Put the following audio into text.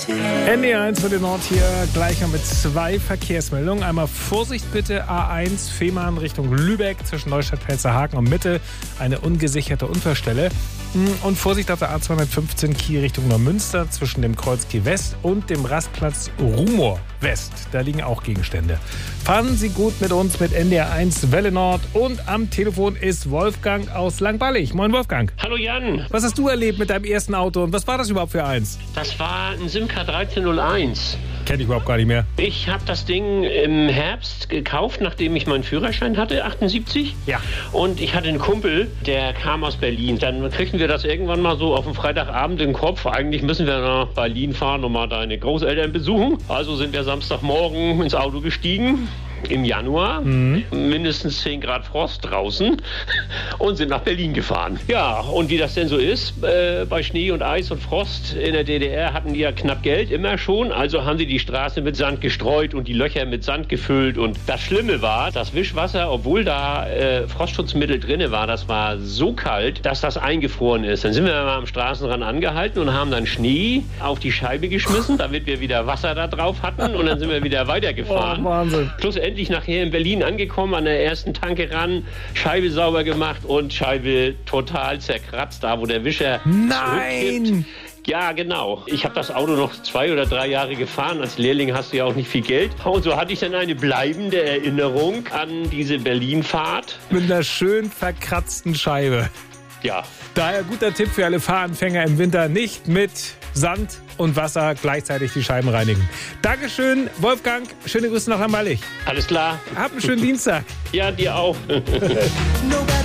NDR1 für den Nord hier gleich noch mit 2 Verkehrsmeldungen. Einmal Vorsicht bitte, A1 Fehmarn Richtung Lübeck zwischen Neustadt-Pelzerhaken und Mitte, eine ungesicherte Unfallstelle. Und Vorsicht auf der A215 Kiel Richtung Neumünster zwischen dem Kreuz Kiel West und dem Rastplatz Rumor West. Da liegen auch Gegenstände. Fahren Sie gut mit uns mit NDR1 Welle Nord. Und am Telefon ist Wolfgang aus Langballig. Moin Wolfgang. Hallo Jan. Was hast du erlebt mit deinem ersten Auto und was war das überhaupt für eins? Das war ein Simca 1301. Kenn ich überhaupt gar nicht mehr. Ich habe das Ding im Herbst gekauft, nachdem ich meinen Führerschein hatte, 78. Ja. Und ich hatte einen Kumpel, der kam aus Berlin. Dann kriegten wir das irgendwann mal so auf dem Freitagabend in den Kopf. Eigentlich müssen wir nach Berlin fahren und mal deine Großeltern besuchen. Also sind wir Samstagmorgen ins Auto gestiegen. Im Januar, mindestens 10 Grad Frost draußen und sind nach Berlin gefahren. Ja, und wie das denn so ist, bei Schnee und Eis und Frost in der DDR hatten die ja knapp Geld, immer schon. Also haben sie die Straße mit Sand gestreut und die Löcher mit Sand gefüllt. Und das Schlimme war, das Wischwasser, obwohl da Frostschutzmittel drin war, das war so kalt, dass das eingefroren ist. Dann sind wir mal am Straßenrand angehalten und haben dann Schnee auf die Scheibe geschmissen, damit wir wieder Wasser da drauf hatten. Und dann sind wir wieder weitergefahren. Oh, Wahnsinn. Endlich nachher in Berlin angekommen, an der ersten Tanke ran, Scheibe sauber gemacht und Scheibe total zerkratzt, da wo der Wischer Nein! Ja, genau. Ich habe das Auto noch 2 oder 3 Jahre gefahren. Als Lehrling hast du ja auch nicht viel Geld. Und so hatte ich dann eine bleibende Erinnerung an diese Berlin-Fahrt. Mit einer schön verkratzten Scheibe. Ja. Daher guter Tipp für alle Fahranfänger im Winter, nicht mit Sand und Wasser gleichzeitig die Scheiben reinigen. Dankeschön, Wolfgang. Schöne Grüße nach Langballig. Alles klar. Hab einen schönen Dienstag. Ja, dir auch.